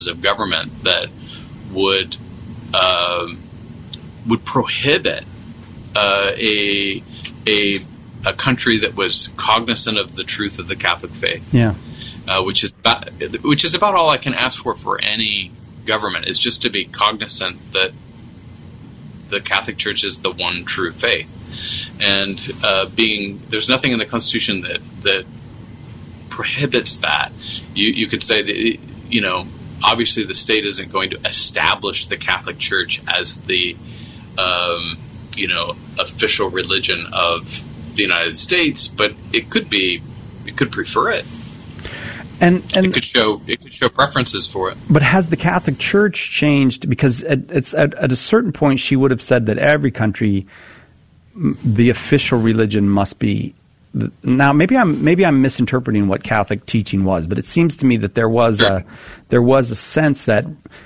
of government that would prohibit a country that was cognizant of the truth of the Catholic faith. Yeah, which is about all I can ask for any government, is just to be cognizant that the Catholic Church is the one true faith, and there's nothing in the Constitution that prohibits that. You could say that, obviously the state isn't going to establish the Catholic Church as the official religion of the United States, but it could prefer it. And it could show preferences for it. But has the Catholic Church changed? Because at a certain point, she would have said that every country, the official religion must be. Now, maybe I'm misinterpreting what Catholic teaching was, but it seems to me that there was a sense that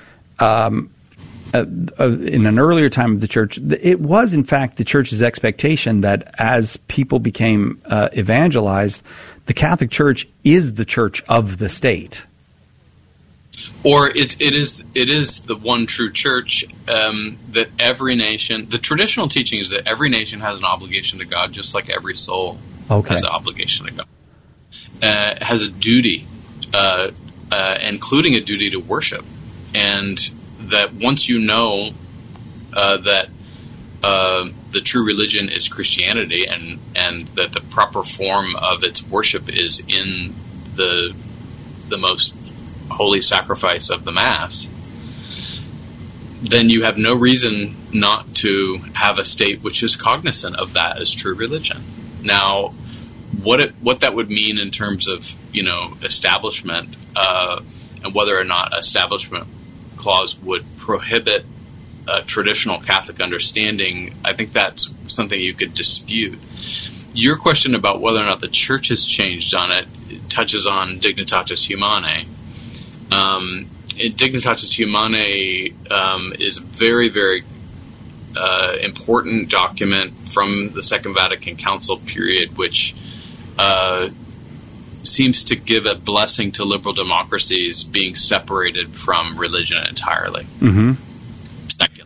in an earlier time of the Church, it was in fact the Church's expectation that as people became evangelized, the Catholic Church is the church of the state. Or it is the one true church, that every nation. The traditional teaching is that every nation has an obligation to God, just like every soul has an obligation to God. Has a duty, including a duty to worship, and that once you know that the true religion is Christianity, and that the proper form of its worship is in the most holy sacrifice of the Mass, then you have no reason not to have a state which is cognizant of that as true religion. Now, what that would mean in terms of establishment, and whether or not Establishment Clause would prohibit traditional Catholic understanding, I think that's something you could dispute. Your question about whether or not the Church has changed on it touches on Dignitatis Humanae. Dignitatis Humanae is a very, very important document from the Second Vatican Council period, which seems to give a blessing to liberal democracies being separated from religion entirely. Mm-hmm. Secular.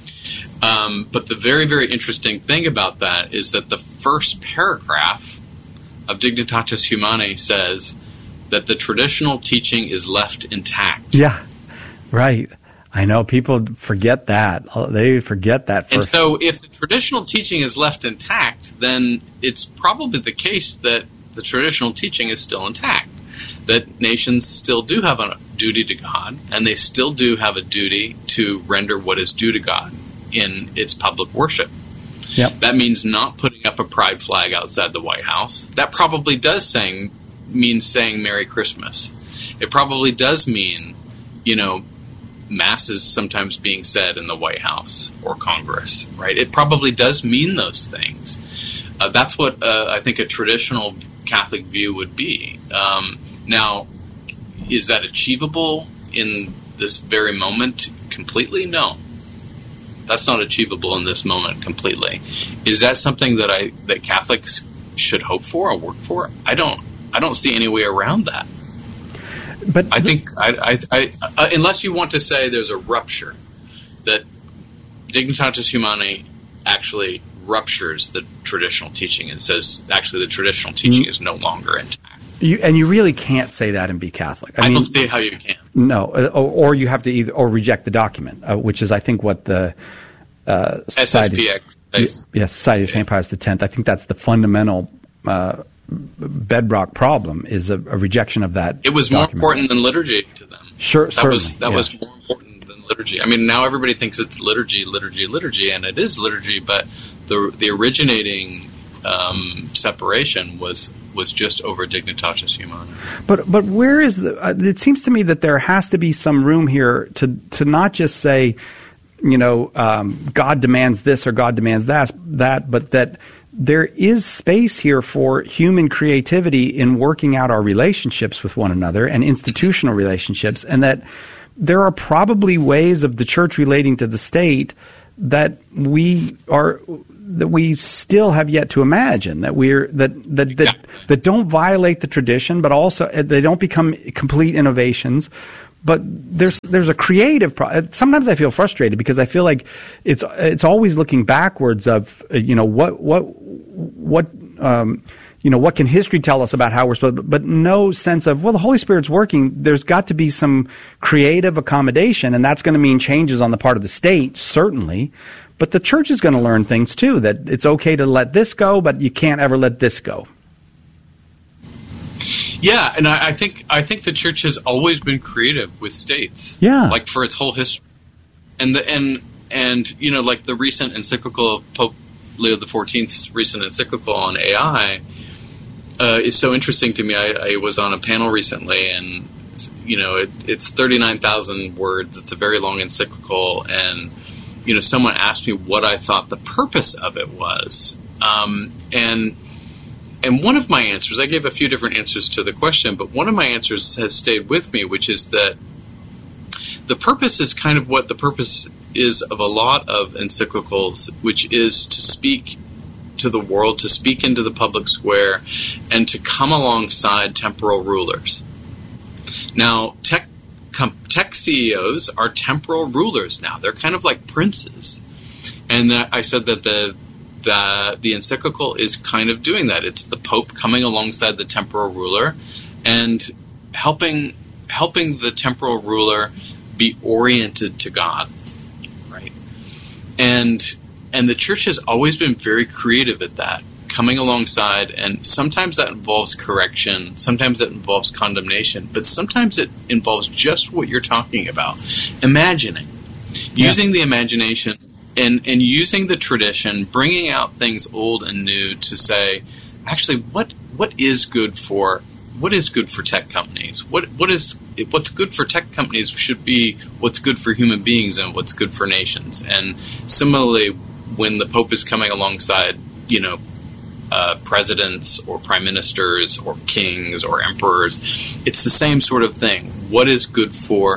But the very, very interesting thing about that is that the first paragraph of Dignitatis Humanae says that the traditional teaching is left intact. Yeah, right. I know people forget that. They forget that first. And so if the traditional teaching is left intact, then it's probably the case that the traditional teaching is still intact, that nations still do have a duty to God, and they still do have a duty to render what is due to God in its public worship. Yep. That means not putting up a pride flag outside the White House. That probably does mean saying Merry Christmas. It probably does mean, masses sometimes being said in the White House or Congress, right? It probably does mean those things. That's what I think a traditional Catholic view would be. Now, is that achievable in this very moment completely? No. That's not achievable in this moment completely. Is that something that Catholics should hope for or work for? I don't see any way around that. But I think unless you want to say there's a rupture, that Dignitatis Humanae actually ruptures the traditional teaching and says actually the traditional teaching is no longer intact. You really can't say that and be Catholic. I don't see how you can. No, or you have to either reject the document, which is I think what the SSPX. Society of St. Pius X. I think that's the fundamental bedrock problem is a rejection of that. It was document. More important than liturgy to them. Sure, that was more important than liturgy. I mean, now everybody thinks it's liturgy, and it is liturgy, but the originating separation was just over Dignitatis Humanae. But where is it seems to me that there has to be some room here to not just say, God demands this or God demands that, but that there is space here for human creativity in working out our relationships with one another and institutional relationships, and that there are probably ways of the church relating to the state that we still have yet to imagine, that don't violate the tradition, but also they don't become complete innovations, but there's a creative sometimes I feel frustrated because I feel like it's always looking backwards of what what can history tell us about how we're supposed, but no sense of, well, the Holy Spirit's working. There's got to be some creative accommodation, and that's going to mean changes on the part of the state, certainly. But the church is going to learn things too, that it's okay to let this go, but you can't ever let this go. Yeah, and I think the church has always been creative with states. Yeah, like for its whole history, and like the recent encyclical of Pope Leo XIV's recent encyclical on AI is so interesting to me. I was on a panel recently, and it's 39,000 words. It's a very long encyclical, and someone asked me what I thought the purpose of it was, and one of my answers, I gave a few different answers to the question, but one of my answers has stayed with me, which is that the purpose is kind of what the purpose is of a lot of encyclicals, which is to speak to the world, to speak into the public square, and to come alongside temporal rulers. Now, tech CEOs are temporal rulers now. They're kind of like princes. And I said that the encyclical is kind of doing that. It's the Pope coming alongside the temporal ruler and helping the temporal ruler be oriented to God, right? And the church has always been very creative at that, coming alongside, and sometimes that involves correction, sometimes it involves condemnation, but sometimes it involves just what you're talking about, imagining, using the imagination and using the tradition, bringing out things old and new to say, actually, what is good for tech companies? What's good for tech companies should be what's good for human beings and what's good for nations. And similarly, when the Pope is coming alongside, presidents or prime ministers or kings or emperors, it's the same sort of thing. What is good for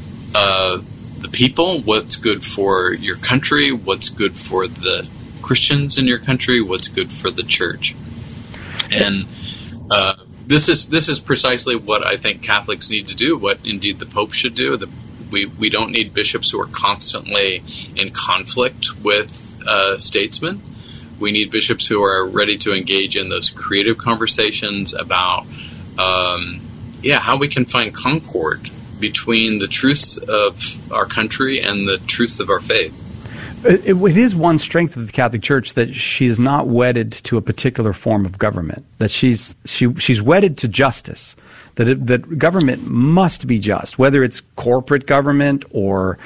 the people? What's good for your country? What's good for the Christians in your country? What's good for the church? And this is precisely what I think Catholics need to do, what indeed the Pope should do. We don't need bishops who are constantly in conflict with statesmen. We need bishops who are ready to engage in those creative conversations about how we can find concord between the truths of our country and the truths of our faith. It is one strength of the Catholic Church that she is not wedded to a particular form of government, that she's wedded to justice, that government must be just, whether it's corporate government or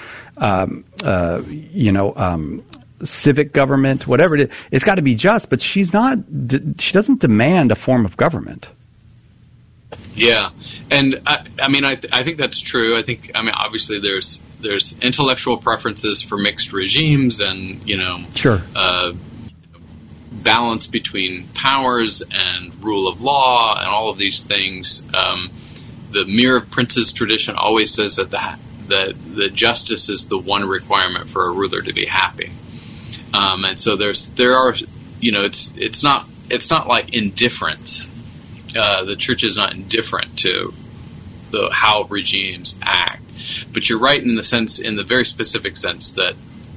civic government, whatever it is. It's got to be just, but she doesn't demand a form of government. Yeah, and I think that's true. Obviously there's intellectual preferences for mixed regimes, and sure, balance between powers and rule of law and all of these things. The Mirror of Princes tradition always says that justice is the one requirement for a ruler to be happy. And so it's not like indifference. The church is not indifferent to how regimes act, but you're right in the very specific sense that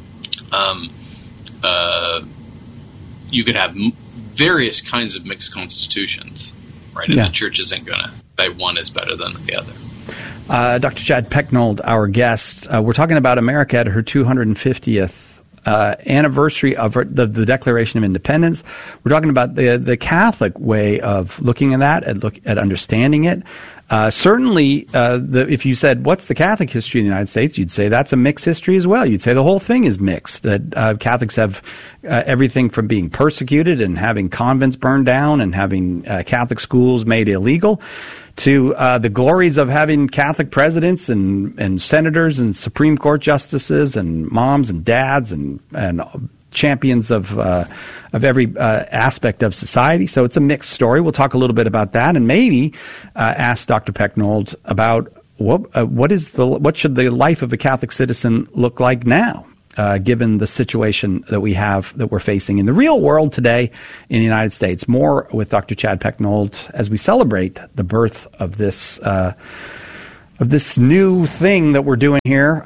you could have various kinds of mixed constitutions, right? And the church isn't going to say one is better than the other. Dr. Chad Pecknold, our guest, we're talking about America at her 250th anniversary of the Declaration of Independence. We're talking about the Catholic way of looking at that, at understanding it. Certainly, if you said, what's the Catholic history of the United States, you'd say that's a mixed history as well. You'd say the whole thing is mixed, that Catholics have everything from being persecuted and having convents burned down and having Catholic schools made illegal, to the glories of having Catholic presidents and senators and Supreme Court justices and moms and dads and champions of every aspect of society. So it's a mixed story. We'll talk a little bit about that, and maybe ask Dr. Pecknold about what should the life of a Catholic citizen look like now, given the situation that we're facing in the real world today in the United States. More with Dr. Chad Pecknold as we celebrate the birth of this this new thing that we're doing here.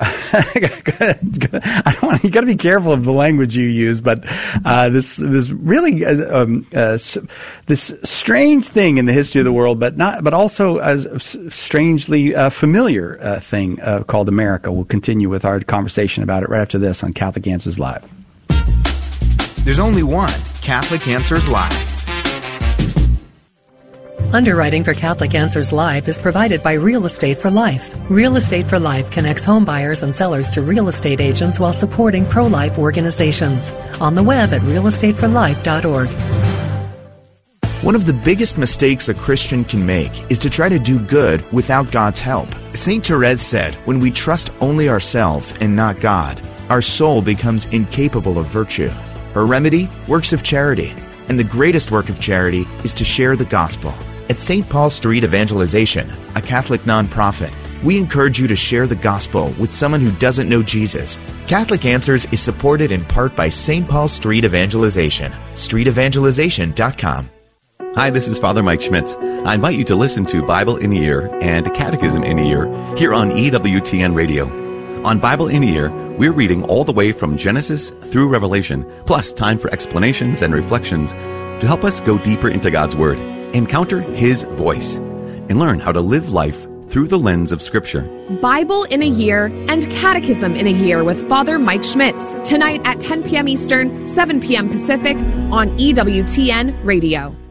I don't want, you got to be careful of the language you use, but this really this strange thing in the history of the world, but also as strangely familiar thing called America. We'll continue with our conversation about it right after this on Catholic Answers Live. There's only one Catholic Answers Live. Underwriting for Catholic Answers Live is provided by Real Estate for Life. Real Estate for Life connects home buyers and sellers to real estate agents while supporting pro-life organizations. On the web at realestateforlife.org. One of the biggest mistakes a Christian can make is to try to do good without God's help. St. Therese said, when we trust only ourselves and not God, our soul becomes incapable of virtue. Her remedy? Works of charity. And the greatest work of charity is to share the gospel. At St. Paul Street Evangelization, a Catholic nonprofit, we encourage you to share the gospel with someone who doesn't know Jesus. Catholic Answers is supported in part by St. Paul Street Evangelization, streetevangelization.com. Hi, this is Father Mike Schmitz. I invite you to listen to Bible in a Year and Catechism in a Year here on EWTN Radio. On Bible in a Year, we're reading all the way from Genesis through Revelation, plus time for explanations and reflections to help us go deeper into God's Word, encounter His voice, and learn how to live life through the lens of Scripture. Bible in a Year and Catechism in a Year with Father Mike Schmitz, tonight at 10 p.m. Eastern, 7 p.m. Pacific on EWTN Radio.